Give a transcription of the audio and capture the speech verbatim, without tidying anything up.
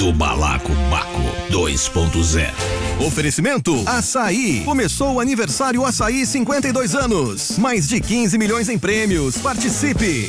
do Balacobaco dois ponto zero. Oferecimento Açaí. Começou o aniversário Açaí cinquenta e dois anos. Mais de quinze milhões em prêmios. Participe!